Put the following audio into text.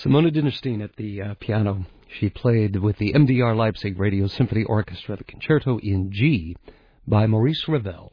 Simona Dinnerstein at the piano. She played with the MDR Leipzig Radio Symphony Orchestra the Concerto in G by Maurice Ravel.